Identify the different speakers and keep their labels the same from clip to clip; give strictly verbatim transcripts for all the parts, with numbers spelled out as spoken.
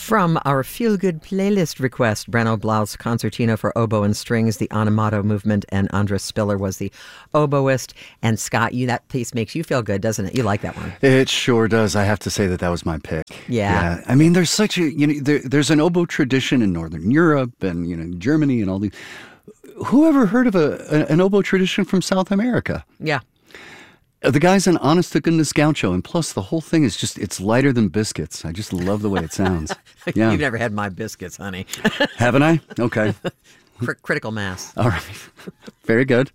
Speaker 1: From our feel-good playlist request, Brenno Blau's Concertino for Oboe and Strings, the Animato Movement, and Andres Spiller was the oboist. And Scott, you that piece makes you feel good, doesn't it? You like that one?
Speaker 2: It sure does. I have to say that that was my pick.
Speaker 1: Yeah.
Speaker 2: yeah. I mean, there's such a, you know, there, there's an oboe tradition in Northern Europe and, you know, Germany and all these. Who ever heard of a, a an oboe tradition from South America?
Speaker 1: Yeah.
Speaker 2: The guy's an honest to goodness gaucho, and plus the whole thing is just, it's lighter than biscuits. I just love the way it sounds. Yeah.
Speaker 1: You've never had my biscuits, honey.
Speaker 2: Haven't I? Okay.
Speaker 1: Cr- critical mass.
Speaker 2: All right. Very good.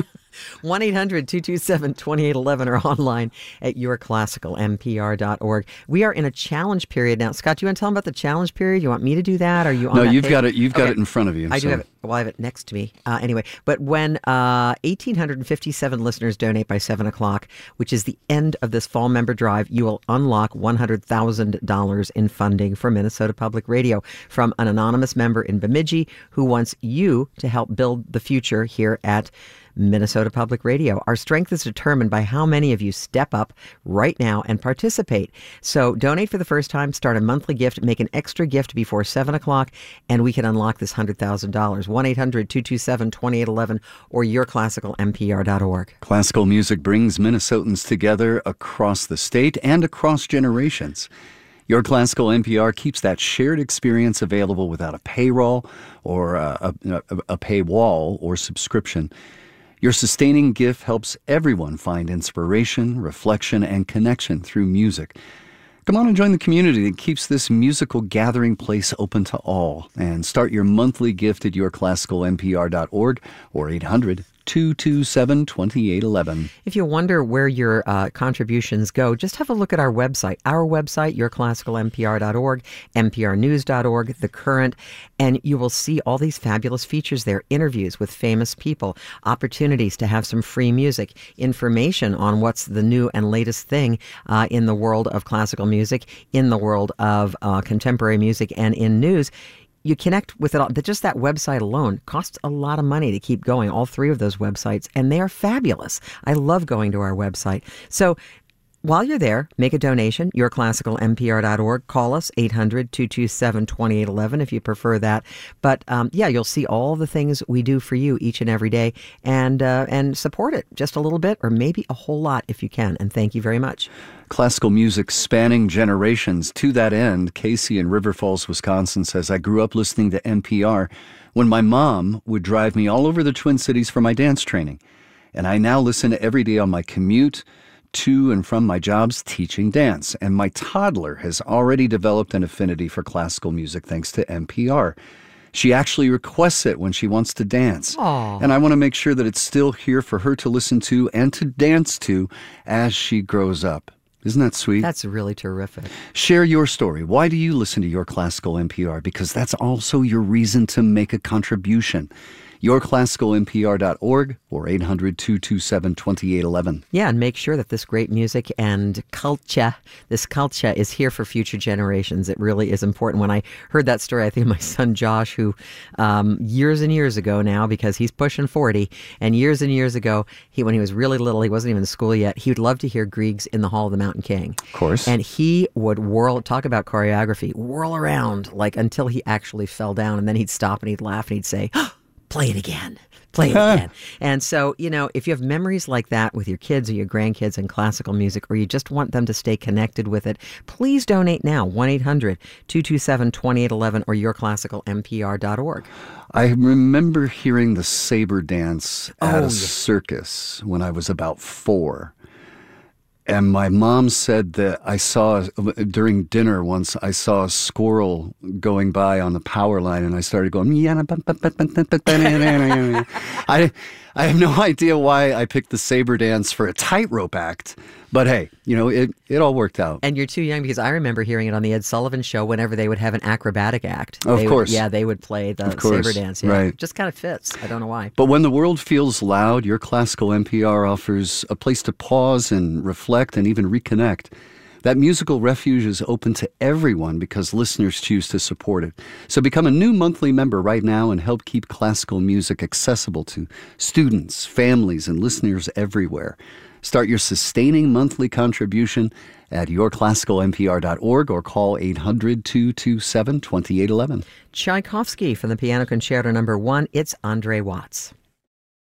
Speaker 1: one eight hundred two two seven two eight one one or online at your classical m p r dot org. We are in a challenge period now. Scott, do you want to tell them about the challenge period? You want me to do that? Are you on
Speaker 2: No,
Speaker 1: that
Speaker 2: you've
Speaker 1: page?
Speaker 2: got it. You've got
Speaker 1: Okay.
Speaker 2: it in front of you.
Speaker 1: I
Speaker 2: so.
Speaker 1: do have it. Well, I have it next to me. Uh, anyway, but when uh, one thousand eight hundred fifty-seven listeners donate by seven o'clock, which is the end of this fall member drive, you will unlock one hundred thousand dollars in funding for Minnesota Public Radio from an anonymous member in Bemidji who wants you to help build the future here at Minnesota Public Radio. Our strength is determined by how many of you step up right now and participate. So donate for the first time, start a monthly gift, make an extra gift before seven o'clock, and we can unlock this one hundred thousand dollars. one eight hundred two two seven two eight one one or your classical m p r dot org.
Speaker 2: Classical music brings Minnesotans together across the state and across generations. Your Classical N P R keeps that shared experience available without a payroll or a, a, a paywall or subscription. Your sustaining gift helps everyone find inspiration, reflection, and connection through music. Come on and join the community that keeps this musical gathering place open to all. And start your monthly gift at your classical m p r dot org or eight hundred two two seven two eight one one.
Speaker 1: If you wonder where your uh, contributions go, just have a look at our website. Our website, your classical m p r dot org, n p r news dot org, The Current, and you will see all these fabulous features there, interviews with famous people, opportunities to have some free music, information on what's the new and latest thing uh, in the world of classical music, in the world of uh, contemporary music, and in news. You connect with it all. Just that website alone costs a lot of money to keep going, all three of those websites, and they are fabulous. I love going to our website. So while you're there, make a donation, your classical m p r dot org. Call us, eight hundred two two seven two eight one one if you prefer that. But um, yeah, you'll see all the things we do for you each and every day, and uh, and support it just a little bit or maybe a whole lot if you can. And thank you very much.
Speaker 2: Classical music spanning generations. To that end, Casey in River Falls, Wisconsin says, I grew up listening to N P R when my mom would drive me all over the Twin Cities for my dance training. And I now listen every day on my commute to and from my jobs teaching dance. And my toddler has already developed an affinity for classical music thanks to N P R. She actually requests it when she wants to dance.
Speaker 1: Aww.
Speaker 2: And I want to make sure that it's still here for her to listen to and to dance to as she grows up. Isn't that sweet?
Speaker 1: That's really terrific.
Speaker 2: Share your story. Why do you listen to your classical N P R? Because that's also your reason to make a contribution. your classical m p r dot org or eight hundred two two seven two eight one one.
Speaker 1: Yeah, and make sure that this great music and culture, this culture is here for future generations. It really is important. When I heard that story, I think of my son Josh, who um, years and years ago now, because he's pushing forty, and years and years ago, he when he was really little, he wasn't even in school yet, he would love to hear Griegs in the Hall of the Mountain King.
Speaker 2: Of course.
Speaker 1: And he would whirl, talk about choreography, whirl around like until he actually fell down, and then he'd stop and he'd laugh and he'd say, oh, play it again. Play it again. And so, you know, if you have memories like that with your kids or your grandkids in classical music, or you just want them to stay connected with it, please donate now. one eight hundred two two seven two eight one one or your classical m p r dot org.
Speaker 2: I remember hearing the saber dance at
Speaker 1: Oh,
Speaker 2: a
Speaker 1: yeah.
Speaker 2: circus when I was about four. And my mom said that I saw, during dinner once, I saw a squirrel going by on the power line, and I started going, I, I have no idea why I picked the saber dance for a tightrope act, but hey, you know, it, it all worked out.
Speaker 1: And you're too young, because I remember hearing it on the Ed Sullivan Show whenever they would have an acrobatic act.
Speaker 2: Of
Speaker 1: They
Speaker 2: course.
Speaker 1: Would, yeah, they would play the
Speaker 2: Of course,
Speaker 1: saber dance. Yeah.
Speaker 2: right.
Speaker 1: It just kind of fits. I don't know why.
Speaker 2: But when the world feels loud, your classical N P R offers a place to pause and reflect and even reconnect. That musical refuge is open to everyone because listeners choose to support it. So become a new monthly member right now and help keep classical music accessible to students, families, and listeners everywhere. Start your sustaining monthly contribution at your classical n p r dot org or call eight hundred, two two seven, two eight one one.
Speaker 1: Tchaikovsky from the Piano Concerto Number One. It's Andre Watts.